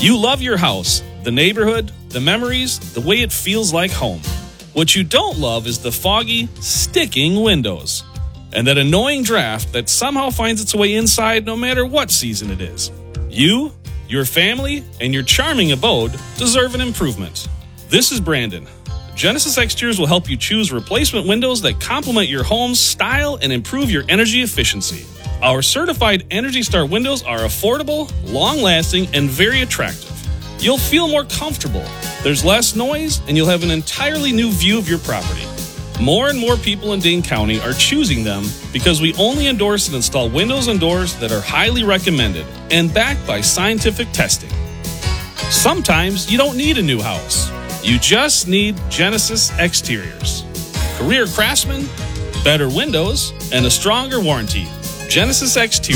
You love your house, the neighborhood, the memories, the way it feels like home. What you don't love is the foggy, sticking windows and that annoying draft that somehow finds its way inside no matter what season it is. You, your family, and your charming abode deserve an improvement. This is Brandon. Genesis Exteriors will help you choose replacement windows that complement your home's style and improve your energy efficiency. Our certified Energy Star windows are affordable, long-lasting, and very attractive. You'll feel more comfortable. There's less noise, and you'll have an entirely new view of your property. More and more people in Dane County are choosing them because we only endorse and install windows and doors that are highly recommended and backed by scientific testing. Sometimes you don't need a new house. You just need Genesis Exteriors. Career craftsmen, better windows, and a stronger warranty. Genesis Exteriors.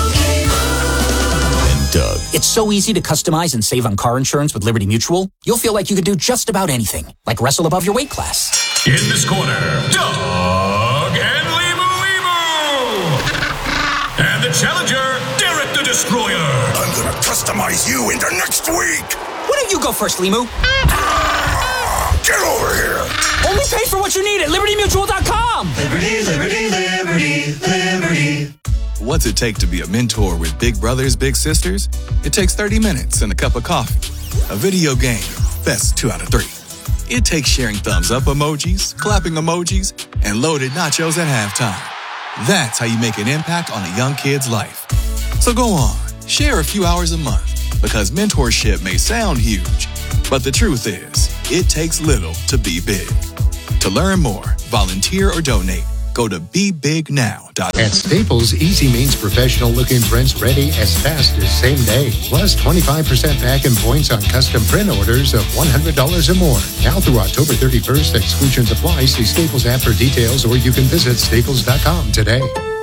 And Doug. It's so easy to customize and save on car insurance with Liberty Mutual. You'll feel like you could do just about anything, like wrestle above your weight class. In this corner, Doug and Limu. And the challenger, Derek the Destroyer. I'm gonna customize you into next week. Why don't you go first, Limu? Get over here. Only pay for what you need at LibertyMutual.com. Liberty, liberty, liberty, liberty. What's it take to be a mentor with big brothers, big sisters? It takes 30 minutes and a cup of coffee. A video game, best 2 out of 3. It takes sharing thumbs up emojis, clapping emojis, and loaded nachos at halftime. That's how you make an impact on a young kid's life. So go on, share a few hours a month, because mentorship may sound huge, but the truth is, it takes little to be big. To learn more, volunteer or donate, go to BeBigNow.com. At Staples, Easy means professional-looking prints ready as fast as same day. Plus 25% back in points on custom print orders of $100 or more. Now through October 31st, exclusions apply. See Staples app for details, or you can visit Staples.com today.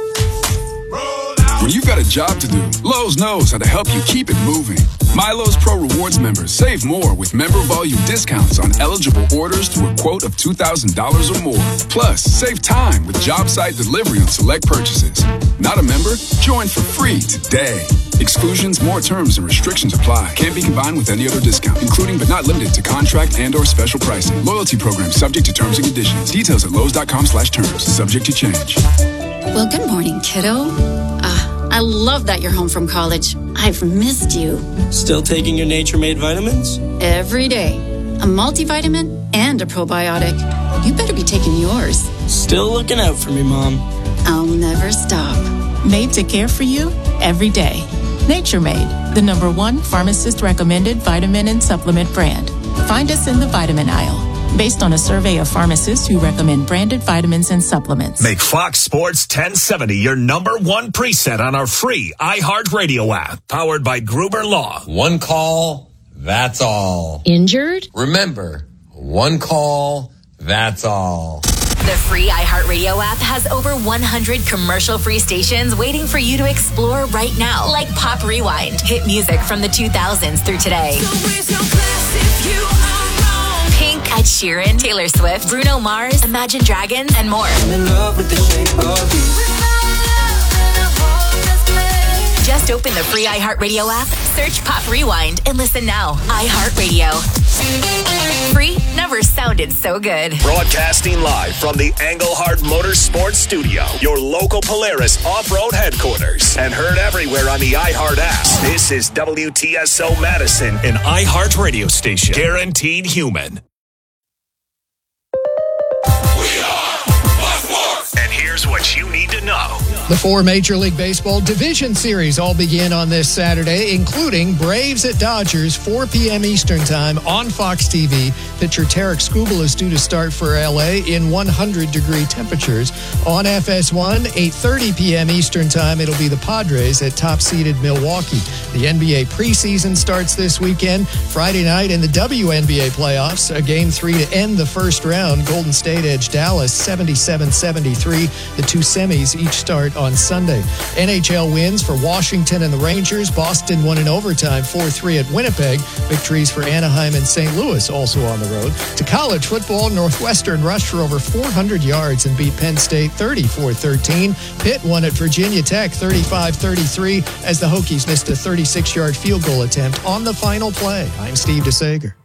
When you've got a job to do, Lowe's knows how to help you keep it moving. My Lowe's Pro Rewards members save more with member volume discounts on eligible orders through a quote of $2,000 or more. Plus, save time with job site delivery on select purchases. Not a member? Join for free today. Exclusions, more terms, and restrictions apply. Can't be combined with any other discount, including but not limited to contract and or special pricing. Loyalty program subject to terms and conditions. Details at Lowe's.com/terms. Subject to change. Well, good morning, kiddo. I love that you're home from college. I've missed you. Still taking your Nature-Made vitamins? Every day. A multivitamin and a probiotic. You better be taking yours. Still looking out for me, Mom. I'll never stop. Made to care for you every day. Nature-Made, the #1 pharmacist-recommended vitamin and supplement brand. Find us in the vitamin aisle, based on a survey of pharmacists who recommend branded vitamins and supplements. Make Fox Sports 1070 your #1 preset on our free iHeartRadio app, powered by Gruber Law. One call, that's all. Injured? Remember, one call, that's all. The free iHeartRadio app has over 100 commercial-free stations waiting for you to explore right now, like Pop Rewind, hit music from the 2000s through today. Pink, Ed Sheeran, Taylor Swift, Bruno Mars, Imagine Dragons, and more. I'm in love with the shape of you. Just open the free iHeartRadio app, search Pop Rewind, and listen now. iHeartRadio. Free never sounded so good. Broadcasting live from the Engelhard Motorsports Studio, your local Polaris off-road headquarters, and heard everywhere on the iHeart app. This is WTSO Madison, an iHeart radio station, guaranteed human. And here's what you need to know. The 4 Major League Baseball Division Series all begin on this Saturday, including Braves at Dodgers, 4 p.m. Eastern Time on Fox TV. Pitcher Tarek Skubal is due to start for L.A. in 100-degree temperatures. On FS1, 8:30 p.m. Eastern Time, it'll be the Padres at top-seeded Milwaukee. The NBA preseason starts this weekend. Friday night in the WNBA playoffs, a Game 3 to end the first round. Golden State edged Dallas 77-73. The 2 semis each start State on Sunday. NHL wins for Washington and the Rangers. Boston won in overtime 4-3 at Winnipeg. Victories for Anaheim and St. Louis also on the road. To college football, Northwestern rushed for over 400 yards and beat Penn State 34-13. Pitt won at Virginia Tech 35-33 as the Hokies missed a 36-yard field goal attempt on the final play. I'm Steve DeSager.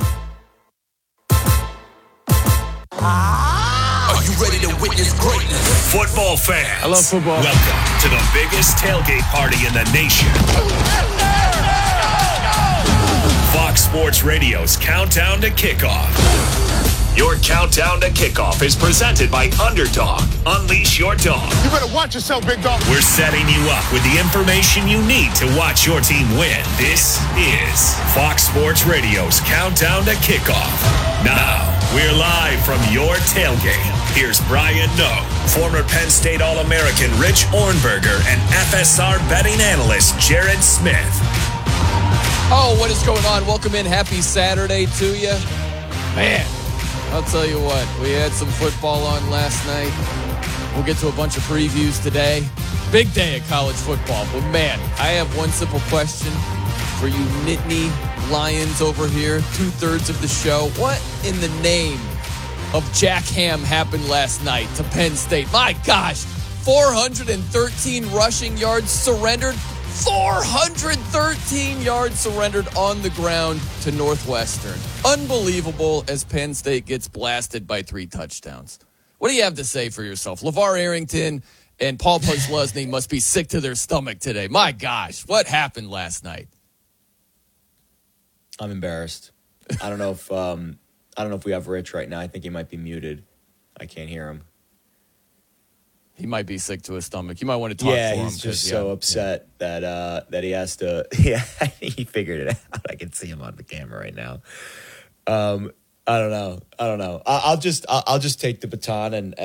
Are you ready to witness greatness? Football fans. I love football. Welcome to the biggest tailgate party in the nation. Fox Sports Radio's Countdown to Kickoff. Your Countdown to Kickoff is presented by Underdog. Unleash your dog. You better watch yourself, big dog. We're setting you up with the information you need to watch your team win. This is Fox Sports Radio's Countdown to Kickoff. Now, we're live from your tailgate. Here's Brian Noe, former Penn State All-American Rich Ornberger, and FSR betting analyst Jared Smith. Oh, what is going on? Welcome in. Happy Saturday to you. Man, I'll tell you what, we had some football on last night. We'll get to a bunch of previews today. Big day of college football. But man, I have one simple question for you Nittany Lions over here, 2/3 of the show. What in the name of Jack Ham happened last night to Penn State? My gosh, 413 rushing yards surrendered. 413 yards surrendered on the ground to Northwestern. Unbelievable as Penn State gets blasted by 3 touchdowns. What do you have to say for yourself? LeVar Arrington and Paul Posluszny must be sick to their stomach today. My gosh, what happened last night? I'm embarrassed. I don't know if we have Rich right now. I think he might be muted. I can't hear him. He might be sick to his stomach. You might want to talk for him. Yeah, he's just so upset that he has to. Yeah, he figured it out. I can see him on the camera right now. I don't know. I'll just take the baton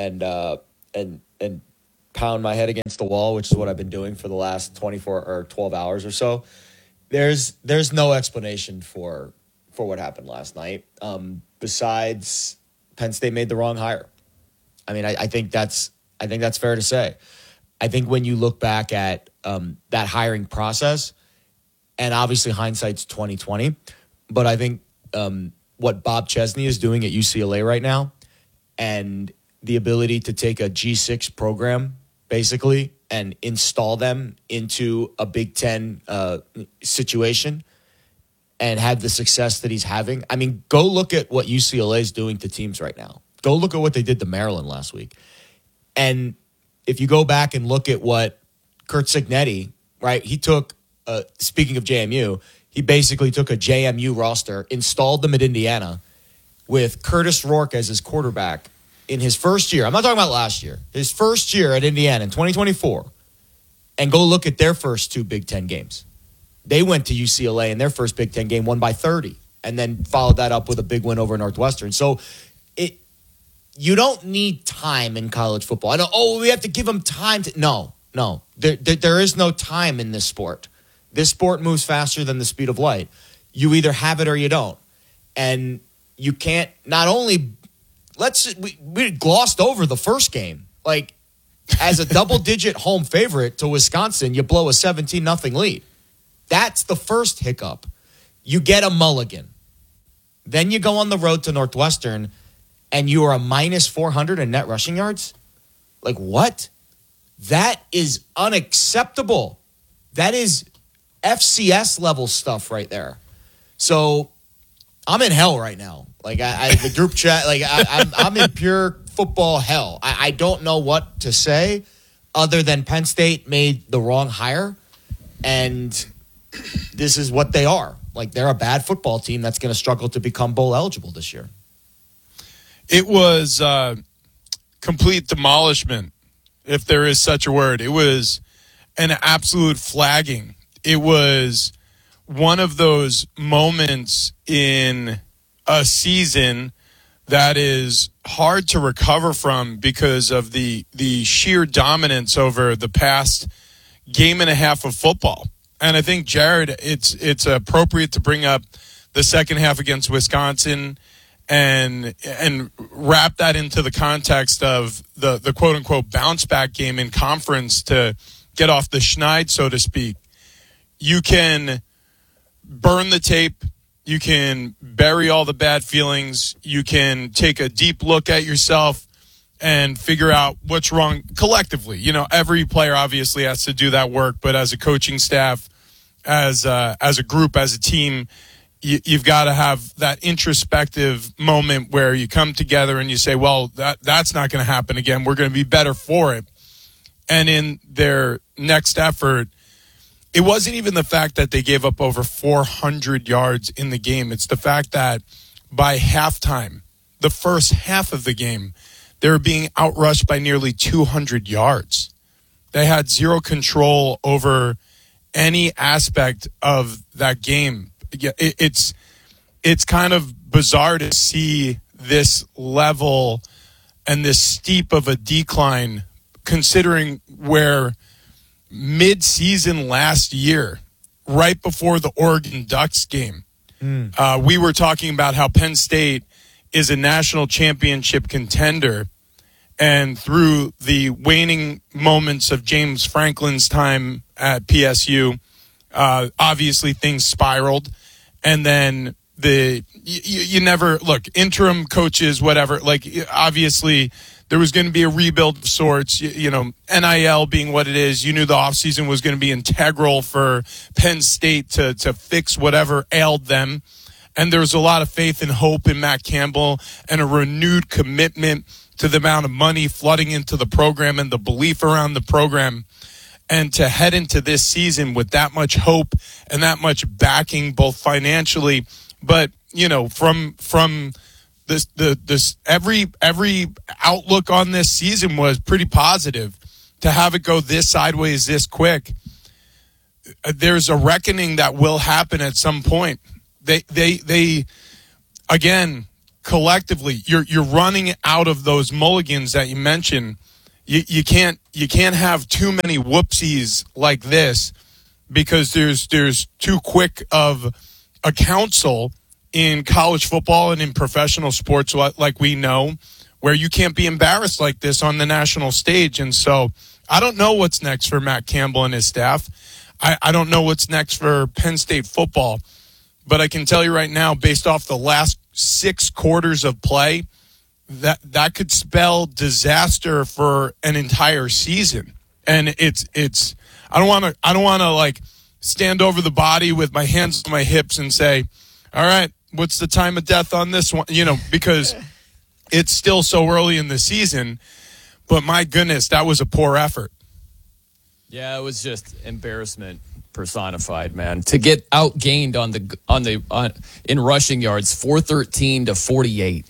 and pound my head against the wall, which is what I've been doing for the last 24 or 12 hours or so. There's no explanation for what happened last night. Besides, Penn State made the wrong hire. I mean, I think that's fair to say. I think when you look back at that hiring process, and obviously hindsight's 20/20, but I think what Bob Chesney is doing at UCLA right now, and the ability to take a G6 program basically and install them into a Big Ten situation and have the success that he's having. I mean, go look at what UCLA is doing to teams right now. Go look at what they did to Maryland last week. And if you go back and look at what Curt Cignetti, right, he took, speaking of JMU, he basically took a JMU roster, installed them at Indiana with Curtis Rourke as his quarterback in his first year. I'm not talking about last year. His first year at Indiana in 2024. And go look at their first 2 Big Ten games. They went to UCLA in their first Big Ten game, won by 30, and then followed that up with a big win over Northwestern. So you don't need time in college football. I know, we have to give them time to. No. There is no time in this sport. This sport moves faster than the speed of light. You either have it or you don't. And you can't not only we glossed over the first game. Like, as a double-digit home favorite to Wisconsin, you blow a 17-0 lead. That's the first hiccup. You get a mulligan. Then you go on the road to Northwestern, and you are a minus 400 in net rushing yards? Like, what? That is unacceptable. That is FCS level stuff right there. So I'm in hell right now. Like, the group chat, like, I'm in pure football hell. I don't know what to say other than Penn State made the wrong hire, and this is what they are. Like, they're a bad football team that's going to struggle to become bowl eligible this year. It was complete demolishment, if there is such a word. It was an absolute flagging. It was one of those moments in a season that is hard to recover from because of the sheer dominance over the past game and a half of football. And I think, Jared, it's appropriate to bring up the second half against Wisconsin and wrap that into the context of the quote unquote bounce back game in conference to get off the schneid, so to speak. You can burn the tape. You can bury all the bad feelings. You can take a deep look at yourself and figure out what's wrong collectively. Every player obviously has to do that work, but as a coaching staff, as a group, as a team, you've got to have that introspective moment where you come together and you say, well, that's not going to happen again. We're going to be better for it. And in their next effort, it wasn't even the fact that they gave up over 400 yards in the game. It's the fact that by halftime, the first half of the game, they were being outrushed by nearly 200 yards. They had zero control over any aspect of that game. It's kind of bizarre to see this level and this steep of a decline, considering where mid-season last year, right before the Oregon Ducks game, we were talking about how Penn State is a national championship contender, and through the waning moments of James Franklin's time at PSU, obviously things spiraled, and then you never look, interim coaches, whatever, like obviously there was going to be a rebuild of sorts, NIL being what it is. You knew the offseason was going to be integral for Penn State to fix whatever ailed them. And there was a lot of faith and hope in Matt Campbell and a renewed commitment to the amount of money flooding into the program and the belief around the program. And to head into this season with that much hope and that much backing, both financially, but, from this every outlook on this season was pretty positive. To have it go this sideways this quick, there's a reckoning that will happen at some point. They again, collectively, you're running out of those mulligans that you mentioned. You can't have too many whoopsies like this, because there's too quick of a counsel in college football and in professional sports, like we know, where you can't be embarrassed like this on the national stage. And so I don't know what's next for Matt Campbell and his staff. I don't know what's next for Penn State football, but I can tell you right now, based off the last 6 quarters of play, that could spell disaster for an entire season. And it's I don't want to like stand over the body with my hands on my hips and say, all right, what's the time of death on this one? Because it's still so early in the season. But my goodness, that was a poor effort. Yeah, it was just embarrassment personified, man. To get outgained in rushing yards, 413 to 48.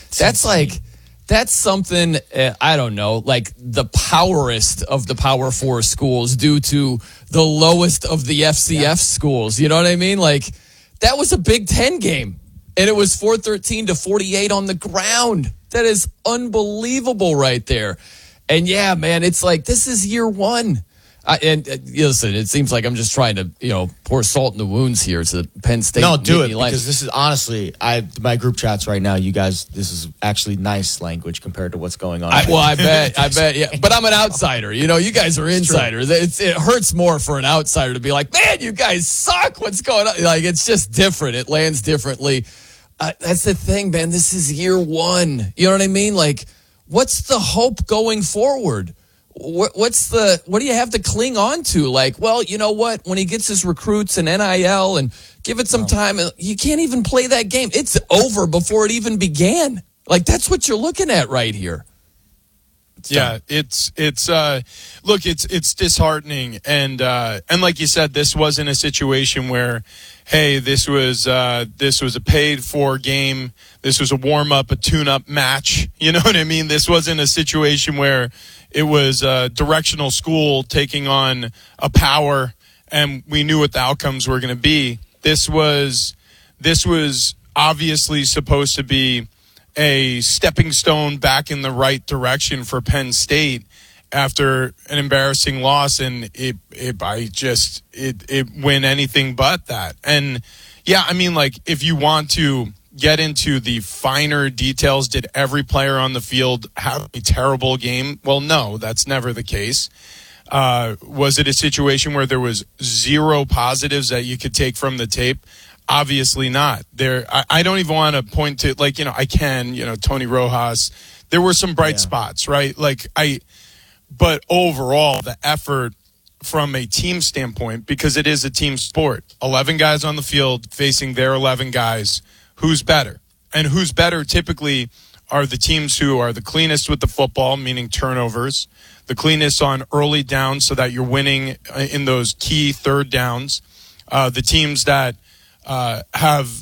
That's something, I don't know, like the powerest of the Power 4 schools due to the lowest of the FCS schools. You know what I mean? Like, that was a Big Ten game, and it was 413 to 48 on the ground. That is unbelievable right there. And yeah, man, it's like, this is year one. Listen, it seems like I'm just trying to, pour salt in the wounds here to Penn State. No, do it, because this is honestly, my group chats right now, you guys, this is actually nice language compared to what's going on. I bet, yeah. But I'm an outsider. You guys are insiders. It hurts more for an outsider to be like, man, you guys suck. What's going on? Like, it's just different. It lands differently. That's the thing, man. This is year one. You know what I mean? Like, what's the hope going forward? What do you have to cling on to? Like, well, you know what? When he gets his recruits and NIL and give it some time, you can't even play that game. It's over before it even began. Like, that's what you're looking at right here. It's disheartening. And like you said, this wasn't a situation where, hey, this was a paid for game. This was a warm up, a tune up match. You know what I mean? This wasn't a situation where it was a directional school taking on a power and we knew what the outcomes were going to be. This was obviously supposed to be a stepping stone back in the right direction for Penn State after an embarrassing loss, and it went anything but that. And yeah, I mean, like, if you want to get into the finer details. Did every player on the field have a terrible game? Well, no, that's never the case. Was it a situation where there was zero positives that you could take from the tape? Obviously not. I don't even want to point to, like, I can, Tony Rojas. There were some bright spots, right? But overall, the effort from a team standpoint, because it is a team sport, 11 guys on the field facing their 11 guys, who's better? And who's better typically are the teams who are the cleanest with the football, meaning turnovers, the cleanest on early downs so that you're winning in those key third downs, the teams that have,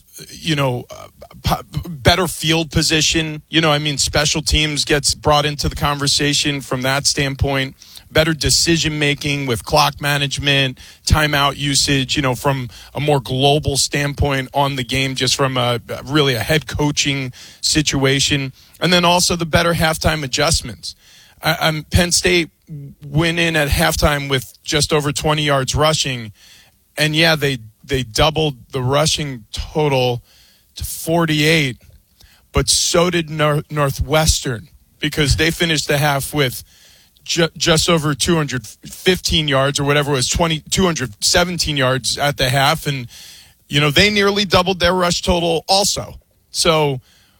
better field position. Special teams gets brought into the conversation from that standpoint. Better decision-making with clock management, timeout usage, from a more global standpoint on the game, just from really a head coaching situation. And then also the better halftime adjustments. Penn State went in at halftime with just over 20 yards rushing. And, they doubled the rushing total to 48. But so did Northwestern, because they finished the half with just over 215 yards or whatever it was, 217 yards at the half. And, they nearly doubled their rush total also. So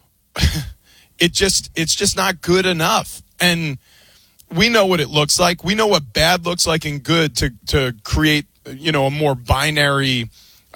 it's just not good enough. And we know what it looks like. We know what bad looks like and good to create, a more binary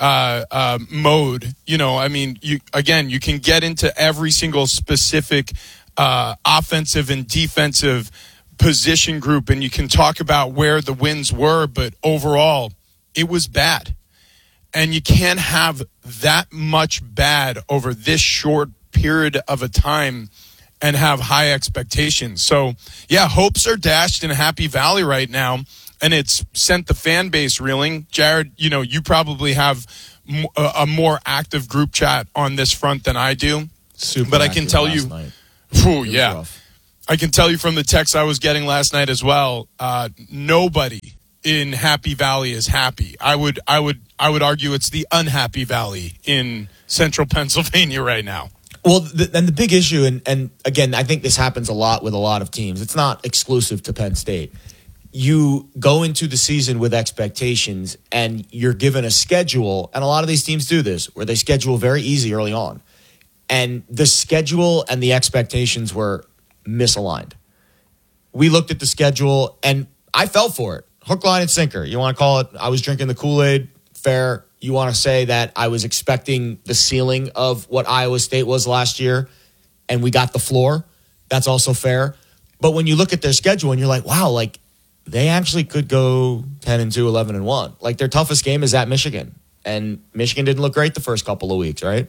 mode. You can get into every single specific offensive and defensive position group, and you can talk about where the wins were, but overall, it was bad. And you can't have that much bad over this short period of a time and have high expectations. So, hopes are dashed in Happy Valley right now, and it's sent the fan base reeling. Jared, you probably have a more active group chat on this front than I do. But I can tell you, rough. I can tell you from the text I was getting last night as well, nobody in Happy Valley is happy. I would argue it's the unhappy valley in central Pennsylvania right now. Well, and the big issue, and again, I think this happens a lot with a lot of teams. It's not exclusive to Penn State. You go into the season with expectations, and you're given a schedule, and a lot of these teams do this, where they schedule very easy early on. And the schedule and the expectations were misaligned. We looked at the schedule, and I fell for it. Hook, line, and sinker. You want to call it, I was drinking the Kool-Aid, fair. You want to say that I was expecting the ceiling of what Iowa State was last year, and we got the floor. That's also fair. But when you look at their schedule, and you're like, wow, they actually could go 10-2, 11-1. Their toughest game is at Michigan, and Michigan didn't look great the first couple of weeks, right?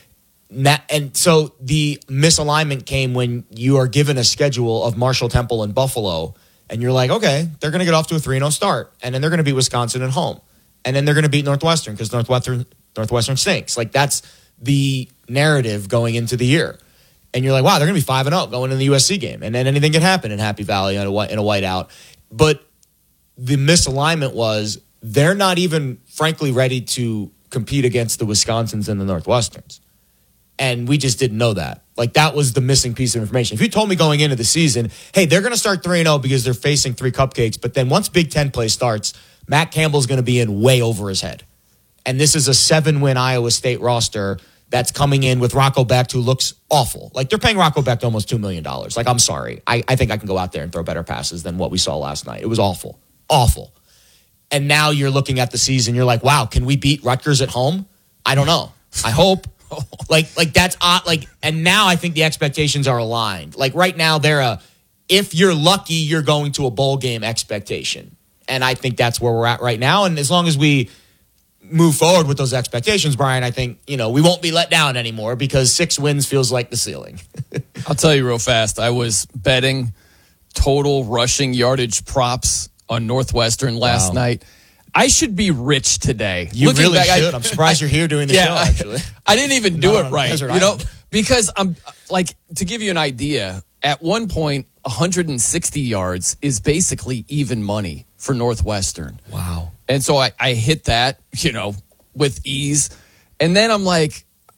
And so the misalignment came when you are given a schedule of Marshall, Temple, and Buffalo, and you're like, okay, they're going to get off to a 3-0 start, and then they're going to beat Wisconsin at home, and then they're going to beat Northwestern because Northwestern stinks. That's the narrative going into the year. And you're like, wow, they're going to be 5-0 going in the USC game, and then anything can happen in Happy Valley in a whiteout. But the misalignment was they're not even, frankly, ready to compete against the Wisconsins and the Northwesterns. And we just didn't know that. That was the missing piece of information. If you told me going into the season, hey, they're going to start 3-0 because they're facing 3 cupcakes, but then once Big Ten play starts, Matt Campbell's going to be in way over his head. And this is a 7-win Iowa State roster that's coming in with Rocco Becht, who looks awful. They're paying Rocco Becht almost $2 million. I'm sorry. I think I can go out there and throw better passes than what we saw last night. It was awful. Awful. And now you're looking at the season, you're like, wow, can we beat Rutgers at home? I don't know. I hope. That's odd. And now I think the expectations are aligned. Right now, they're if you're lucky, you're going to a bowl game expectation. And I think that's where we're at right now. And as long as we move forward with those expectations, Brian, I think, we won't be let down anymore because 6 wins feels like the ceiling. I'll tell you real fast. I was betting total rushing yardage props on Northwestern last night. I should be rich today. You Looking really back, should. I'm surprised you're here doing the show, actually. I didn't even do it right, because I'm to give you an idea, at one point, 160 yards is basically even money for Northwestern. Wow. And so I hit that, with ease. And then I'm like,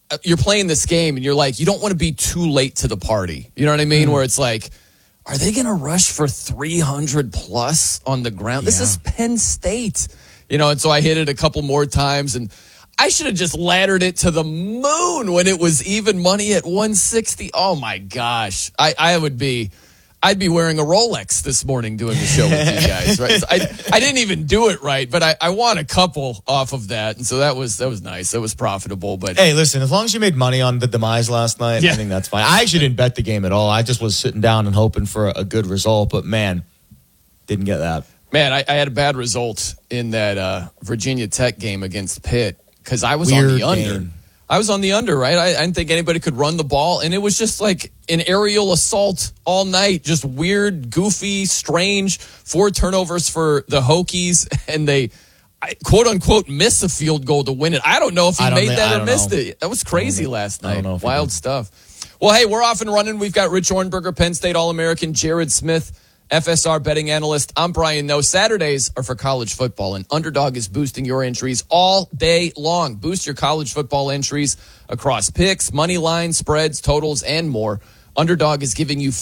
you're playing this game and you're like, you don't want to be too late to the party. You know what I mean? Where it's like, are they going to rush for 300 plus on the ground? This is Penn State. And so I hit it a couple more times, and I should have just laddered it to the moon when it was even money at 160. Oh my gosh. I'd be wearing a Rolex this morning doing the show with you guys, right? So I didn't even do it right, but I won a couple off of that, and so that was nice. That was profitable. But hey, listen, as long as you made money on the demise last night, I think that's fine. I actually didn't bet the game at all. I just was sitting down and hoping for a good result, but man, didn't get that. Man, I had a bad result in that Virginia Tech game against Pitt because I was on the under. Game. I was on the under, right? I didn't think anybody could run the ball, and it was just like an aerial assault all night. Just weird, goofy, strange. 4 turnovers for the Hokies, and they, quote-unquote, miss a field goal to win it. I don't know if he made that or missed it. That was crazy last night. Wild stuff. Well, hey, we're off and running. We've got Rich Hornberger, Penn State All-American, Jared Smith, FSR betting analyst. I'm Brian Noe. Saturdays are for college football, and Underdog is boosting your entries all day long. Boost your college football entries across picks, money lines, spreads, totals, and more. Underdog is giving you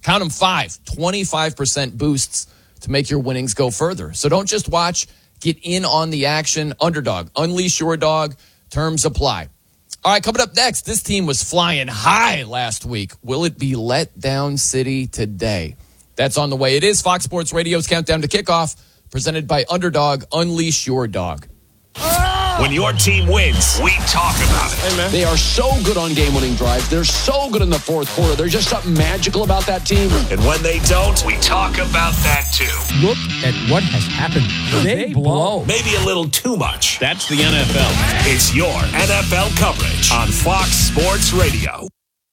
25% boosts to make your winnings go further. So don't just watch, get in on the action. Underdog, unleash your dog. Terms apply. All right, coming up next, this team was flying high last week. Will it be let down city today? That's on the way. It is Fox Sports Radio's Countdown to Kickoff, presented by Underdog. Unleash your dog. When your team wins, we talk about it. Hey, man. They are so good on game-winning drives. They're so good in the fourth quarter. There's just something magical about that team. And when they don't, we talk about that too. Look at what has happened. They blow. Maybe a little too much. That's the NFL. It's your NFL coverage on Fox Sports Radio.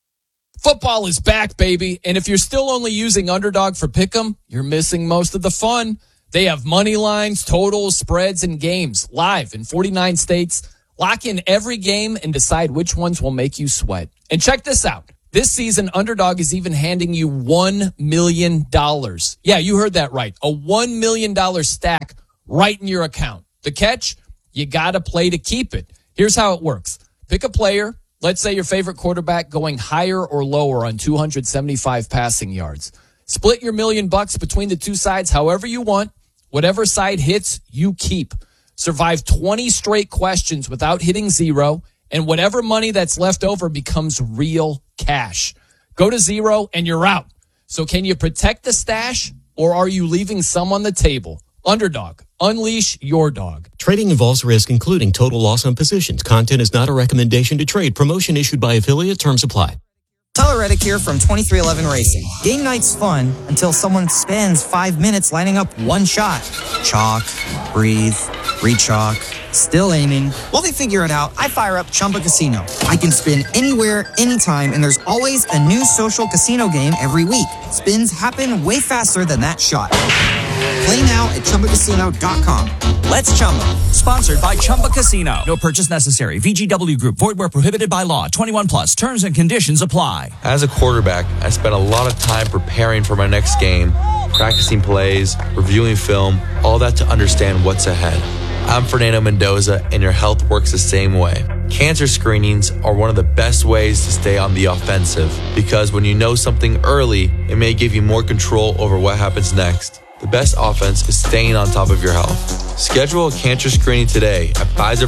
Football is back, baby. And if you're still only using Underdog for Pick'em, you're missing most of the fun. They have money lines, totals, spreads, and games live in 49 states. Lock in every game and decide which ones will make you sweat. And check this out. This season, Underdog is even handing you $1 million. Yeah, you heard that right. A $1 million stack right in your account. The catch? You got to play to keep it. Here's how it works. Pick a player. Let's say your favorite quarterback going higher or lower on 275 passing yards. Split your $1 million between the two sides however you want. Whatever side hits, you keep. Survive 20 straight questions without hitting zero, and whatever money that's left over becomes real cash. Go to zero and you're out. So can you protect the stash, or are you leaving some on the table? Underdog. Unleash your dog. Trading involves risk, including total loss on positions. Content is not a recommendation to trade. Promotion issued by affiliate. Terms apply. Tyler Reddick here from 2311 Racing. Game night's fun until someone spends 5 minutes lining up one shot. Chalk, breathe, re-chalk, still aiming. While they figure it out, I fire up Chumba Casino. I can spin anywhere, anytime, and there's always a new social casino game every week. Spins happen way faster than that shot. Play now at ChumbaCasino.com. Let's Chumba. Sponsored by Chumba Casino. No purchase necessary. VGW Group. Void where prohibited by law. 21 plus. Terms and conditions apply. As a quarterback, I spent a lot of time preparing for my next game, practicing plays, reviewing film, all that to understand what's ahead. I'm Fernando Mendoza, and your health works the same way. Cancer screenings are one of the best ways to stay on the offensive, because when you know something early, it may give you more control over what happens next. The best offense is staying on top of your health. Schedule a cancer screening today at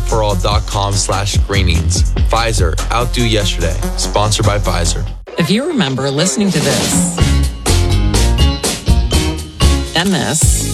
PfizerForAll.com/screenings. Pfizer, outdo yesterday. Sponsored by Pfizer. If you remember listening to this, and this,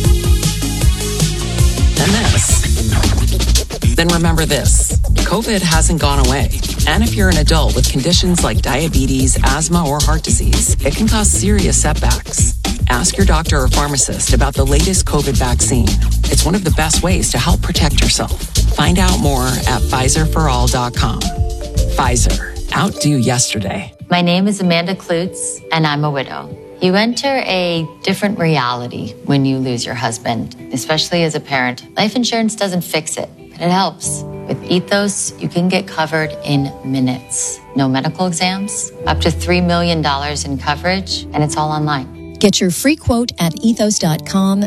then remember this. COVID hasn't gone away. And if you're an adult with conditions like diabetes, asthma, or heart disease, it can cause serious setbacks. Ask your doctor or pharmacist about the latest COVID vaccine. It's one of the best ways to help protect yourself. Find out more at PfizerForAll.com. Pfizer. Outdo yesterday. My name is Amanda Klutz, and I'm a widow. You enter a different reality when you lose your husband, especially as a parent. Life insurance doesn't fix it, but it helps. With Ethos, you can get covered in minutes. No medical exams, up to $3 million in coverage, and it's all online. Get your free quote at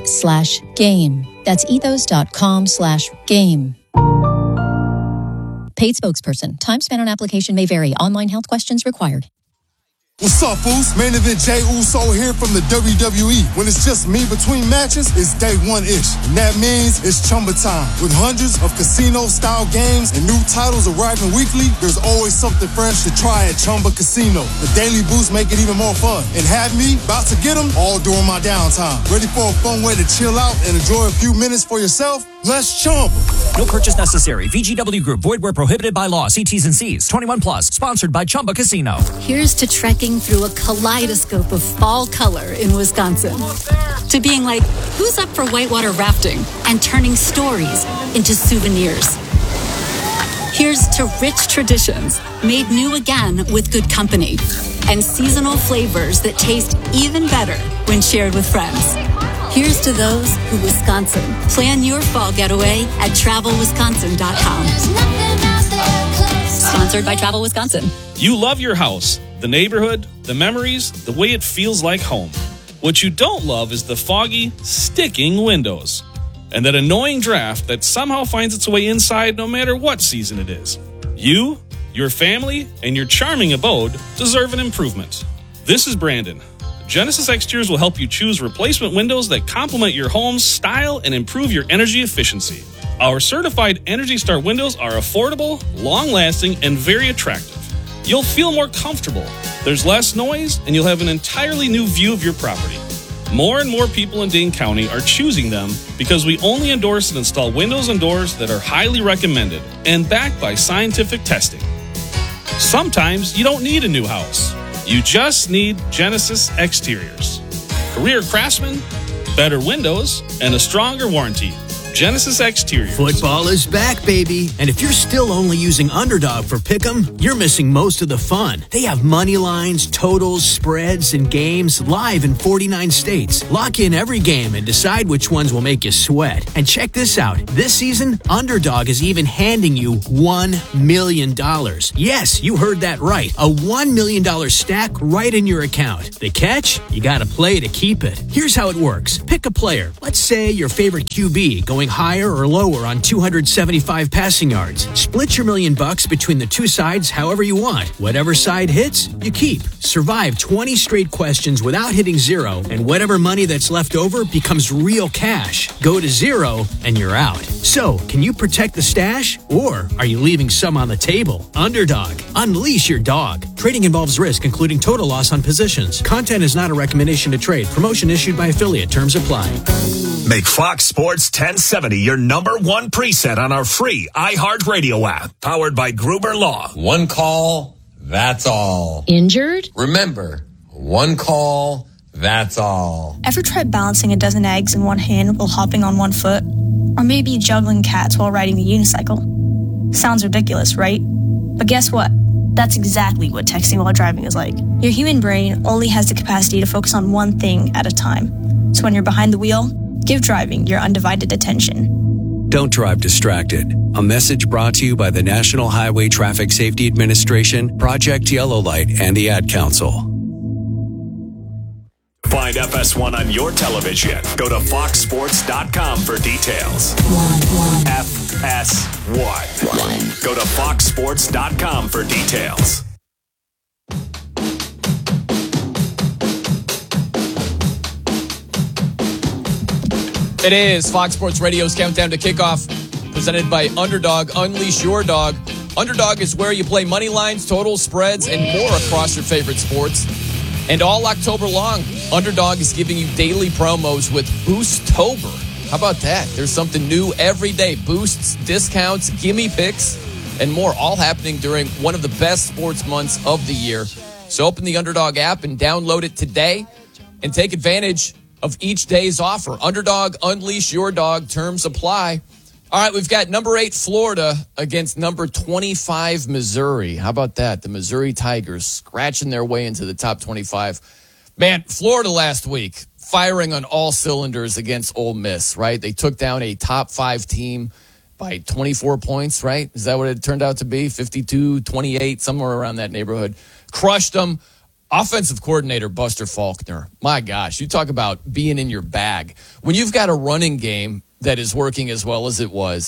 ethos.com/game. That's ethos.com/game. Paid spokesperson. Time spent on application may vary. Online health questions required. What's up, fools? Main event Jey Uso here from the WWE. When it's just me between matches, it's day one-ish. And that means it's Chumba time. With hundreds of casino-style games and new titles arriving weekly, there's always something fresh to try at Chumba Casino. The daily boosts make it even more fun. And have me about to get them all during my downtime. Ready for a fun way to chill out and enjoy a few minutes for yourself? Let's Chumba. No purchase necessary. VGW Group. Void where prohibited by law. See T's and C's. 21 plus. Sponsored by Chumba Casino. Here's to trekking through a kaleidoscope of fall color in Wisconsin. To being like, who's up for whitewater rafting and turning stories into souvenirs? Here's to rich traditions made new again with good company and seasonal flavors that taste even better when shared with friends. Here's to those who Wisconsin. Plan your fall getaway at TravelWisconsin.com. Sponsored by Travel Wisconsin. You love your house, the neighborhood, the memories, the way it feels like home. What you don't love is the foggy, sticking windows. And that annoying draft that somehow finds its way inside no matter what season it is. You, your family, and your charming abode deserve an improvement. This is Brandon. Genesis Exteriors will help you choose replacement windows that complement your home's style and improve your energy efficiency. Our certified Energy Star windows are affordable, long-lasting, and very attractive. You'll feel more comfortable. There's less noise, and you'll have an entirely new view of your property. More and more people in Dane County are choosing them because we only endorse and install windows and doors that are highly recommended and backed by scientific testing. Sometimes you don't need a new house. You just need Genesis Exteriors. Career craftsmen, better windows, and a stronger warranty. Genesis Exteriors. Football is back, baby. And if you're still only using Underdog for Pick'em, you're missing most of the fun. They have money lines, totals, spreads, and games live in 49 states. Lock in every game and decide which ones will make you sweat. And check this out. This season, Underdog is even handing you $1 million. Yes, you heard that right. A $1 million stack right in your account. The catch? You gotta play to keep it. Here's how it works. Pick a player. Let's say your favorite QB going higher or lower on 275 passing yards. Split your $1 million between the two sides however you want. Whatever side hits, you keep. Survive 20 straight questions without hitting zero, and whatever money that's left over becomes real cash. Go to zero, and you're out. So, can you protect the stash, or are you leaving some on the table? Underdog. Unleash your dog. Trading involves risk, including total loss on positions. Content is not a recommendation to trade. Promotion issued by affiliate. Terms apply. Make Fox Sports 1070 your number one preset on our free iHeartRadio app, powered by Gruber Law. One call, that's all. Injured? Remember, one call, that's all. Ever tried balancing a dozen eggs in one hand while hopping on one foot? Or maybe juggling cats while riding a unicycle? Sounds ridiculous, right? But guess what? That's exactly what texting while driving is like. Your human brain only has the capacity to focus on one thing at a time. So when you're behind the wheel, give driving your undivided attention. Don't drive distracted. A message brought to you by the National Highway Traffic Safety Administration, Project Yellow Light, and the Ad Council. Find FS1 on your television. Go to foxsports.com for details. FS1. Go to foxsports.com for details. It is Fox Sports Radio's Countdown to Kickoff, presented by Underdog. Unleash your dog. Underdog is where you play money lines, totals, spreads, and more across your favorite sports. And all October long, Underdog is giving you daily promos with Boosttober. How about that? There's something new every day. Boosts, discounts, gimme picks, and more, all happening during one of the best sports months of the year. So open the Underdog app and download it today and take advantage of each day's offer. Underdog, unleash your dog. Terms apply. All right, we've got number 8 Florida against number 25 Missouri. How about that? The Missouri Tigers scratching their way into the top 25. Man, Florida last week firing on all cylinders against Ole Miss, right? They took down a top 5 team by 24 points, right? Is that what it turned out to be? 52-28, somewhere around that neighborhood. Crushed them. Offensive coordinator Buster Faulkner. My gosh, you talk about being in your bag. When you've got a running game that is working as well as it was,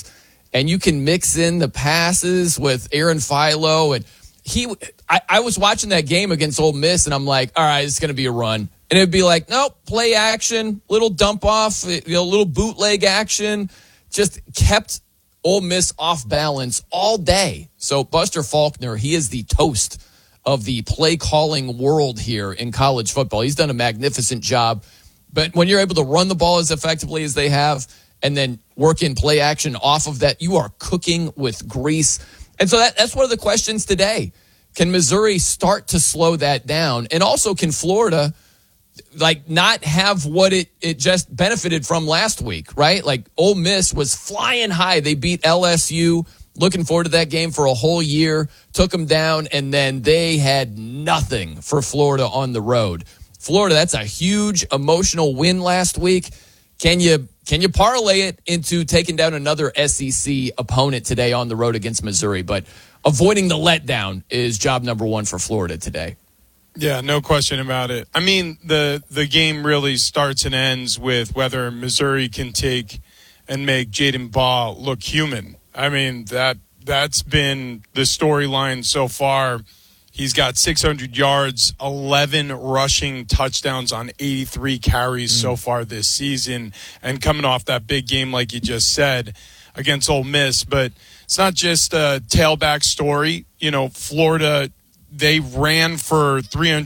and you can mix in the passes with Aaron Philo. And I was watching that game against Ole Miss, and I'm like, all right, it's going to be a run. And it'd be like, nope, play action, little dump off, little bootleg action. Just kept Ole Miss off balance all day. So Buster Faulkner, he is the toast of the play calling world here in college football. He's done a magnificent job. But when you're able to run the ball as effectively as they have and then work in play action off of that, you are cooking with grease. And so that's one of the questions today. Can Missouri start to slow that down? And also, can Florida not have what it just benefited from last week, right? Like Ole Miss was flying high. They beat LSU. Looking forward to that game for a whole year. Took them down, and then they had nothing for Florida on the road. Florida, that's a huge emotional win last week. Can you parlay it into taking down another SEC opponent today on the road against Missouri? But avoiding the letdown is job number one for Florida today. Yeah, no question about it. I mean, the game really starts and ends with whether Missouri can take and make Jaden Baugh look human. I mean, that's been the storyline so far. He's got 600 yards, 11 rushing touchdowns on 83 carries so far this season, and coming off that big game, like you just said, against Ole Miss. But it's not just a tailback story. Florida, they ran for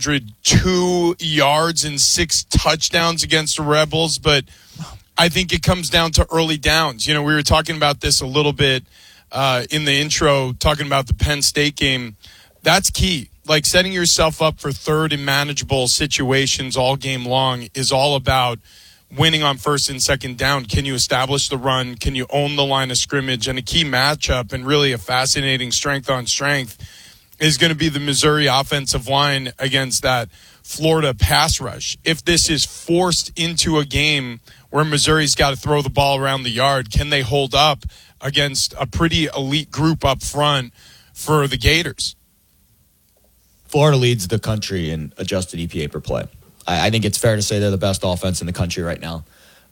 302 yards and 6 touchdowns against the Rebels, but I think it comes down to early downs. We were talking about this a little bit in the intro, talking about the Penn State game. That's key. Like setting yourself up for third and manageable situations all game long is all about winning on first and second down. Can you establish the run? Can you own the line of scrimmage? And a key matchup and really a fascinating strength on strength is going to be the Missouri offensive line against that Florida pass rush. If this is forced into a game where Missouri's got to throw the ball around the yard, can they hold up against a pretty elite group up front for the Gators? Florida leads the country in adjusted EPA per play. I think it's fair to say they're the best offense in the country right now.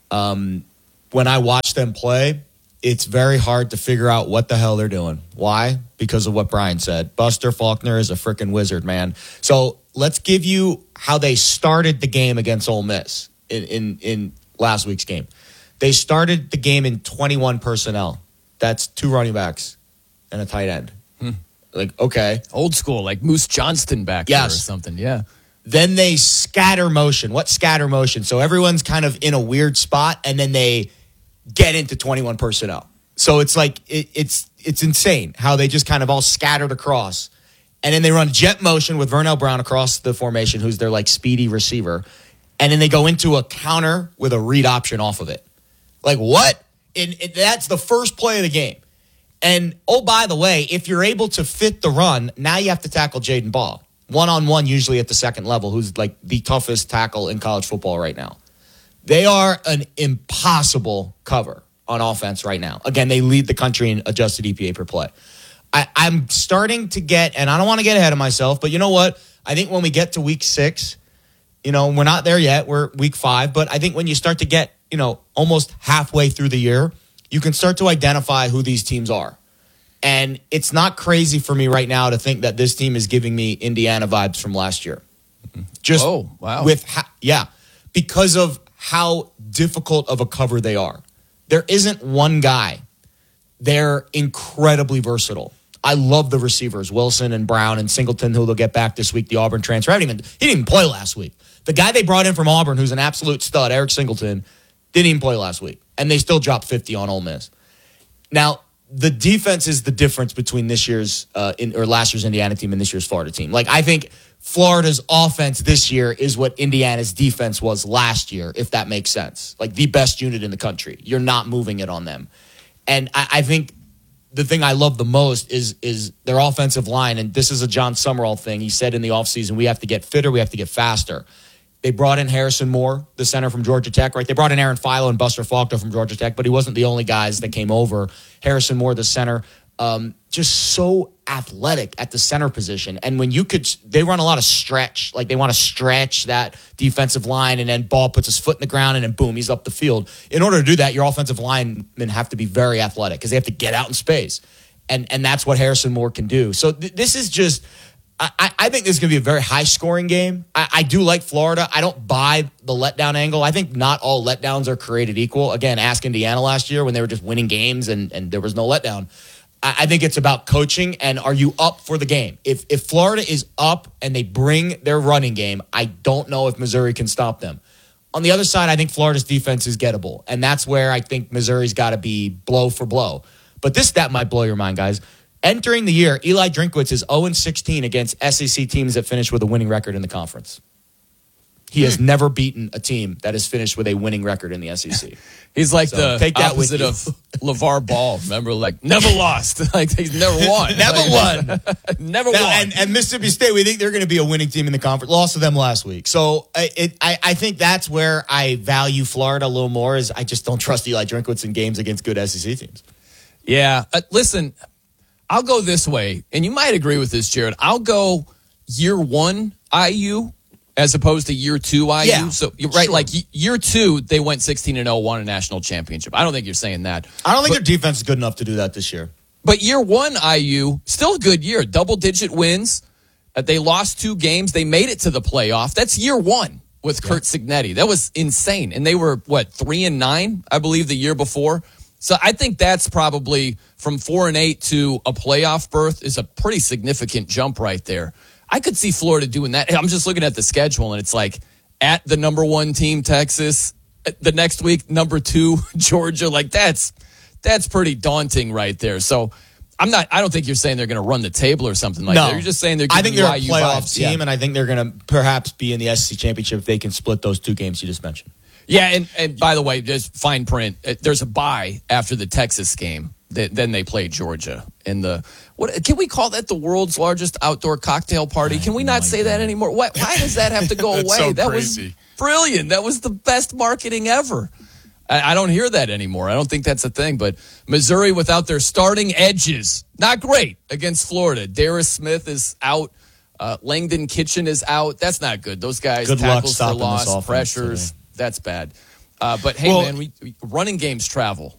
When I watch them play, it's very hard to figure out what the hell they're doing. Why? Because of what Brian said. Buster Faulkner is a freaking wizard, man. So let's give you how they started the game against Ole Miss in last week's game. They started the game in 21 personnel. That's 2 running backs and a tight end. Okay. Old school, like Moose Johnston back there or something, yeah. Then they scatter motion. What's scatter motion? So everyone's kind of in a weird spot, and then they get into 21 personnel. So it's like it's insane how they just kind of all scattered across. And then they run jet motion with Vernell Brown across the formation, who's their speedy receiver. And then they go into a counter with a read option off of it. Like what? That's the first play of the game. And, oh, by the way, if you're able to fit the run, now you have to tackle Jaden Baugh. One-on-one usually at the second level, who's the toughest tackle in college football right now. They are an impossible cover on offense right now. Again, they lead the country in adjusted EPA per play. I'm starting to get, and I don't want to get ahead of myself, but you know what? I think when we get to week 6, we're not there yet. We're week 5, but I think when you start to get, almost halfway through the year, you can start to identify who these teams are. And it's not crazy for me right now to think that this team is giving me Indiana vibes from last year. Just because of how difficult of a cover they are. There isn't one guy. They're incredibly versatile. I love the receivers, Wilson and Brown and Singleton, who they'll get back this week, the Auburn transfer. He didn't even play last week. The guy they brought in from Auburn, who's an absolute stud, Eric Singleton, didn't even play last week. And they still dropped 50 on Ole Miss. Now, the defense is the difference between this year's last year's Indiana team and this year's Florida team. I think Florida's offense this year is what Indiana's defense was last year, if that makes sense. The best unit in the country. You're not moving it on them. And I think the thing I love the most is their offensive line, and this is a John Summerall thing. He said in the offseason, we have to get fitter, we have to get faster. They brought in Harrison Moore, the center from Georgia Tech, right? They brought in Aaron Philo and Buster Faulkner from Georgia Tech, but he wasn't the only guys that came over. Harrison Moore, the center. just so athletic at the center position. And when they run a lot of stretch, like they want to stretch that defensive line, and then ball puts his foot in the ground, and then boom, he's up the field. In order to do that, your offensive linemen have to be very athletic because they have to get out in space. And that's what Harrison Moore can do. So this is just, I think this is going to be a very high-scoring game. I do like Florida. I don't buy the letdown angle. I think not all letdowns are created equal. Again, ask Indiana last year when they were just winning games and there was no letdown. I think it's about coaching and are you up for the game? If Florida is up and they bring their running game, I don't know if Missouri can stop them. On the other side, I think Florida's defense is gettable, and that's where I think Missouri's got to be blow for blow. But this stat might blow your mind, guys. Entering the year, Eli Drinkwitz is 0-16 against SEC teams that finish with a winning record in the conference. He has never beaten a team that has finished with a winning record in the SEC. He's like the opposite of LeVar Ball. Remember, like, never lost. Like, he's never won. Never won. And Mississippi State, we think they're going to be a winning team in the conference. Lost to them last week. So I think that's where I value Florida a little more, is I just don't trust Eli Drinkwitz in games against good SEC teams. Yeah. Listen, I'll go this way, and you might agree with this, Jared. I'll go year one IU as opposed to year two IU. Yeah, so you're right, like year two, they went 16-0, won a national championship. I don't think you're saying that. I don't think their defense is good enough to do that this year. But year one IU, still a good year. Double-digit wins. They lost 2 games. They made it to the playoff. That's year one with Kurt Cignetti. That was insane. And they were, 3-9, I believe, the year before. So I think that's probably from 4-8 to a playoff berth is a pretty significant jump right there. I could see Florida doing that. I'm just looking at the schedule, and it's like at the number 1 team, Texas, the next week, number 2, Georgia. Like that's pretty daunting right there. So I don't think you're saying they're going to run the table or something like that. You're just saying they're giving I think they're a IU playoff vibes. team, and I think they're going to perhaps be in the SEC championship if they can split those 2 games you just mentioned. Yeah, and by the way, just fine print. There's a bye after the Texas game. Then they play Georgia in the what? Can we call that the world's largest outdoor cocktail party? Can we not say that anymore? Why does that have to go away? So that crazy. Was brilliant. That was the best marketing ever. I don't hear that anymore. I don't think that's a thing. But Missouri without their starting edges, not great against Florida. Darius Smith is out. Langdon Kitchen is out. That's not good. Those guys Good luck tackles for stopping this loss, offense pressures. today. That's bad. But hey, man, we running games travel.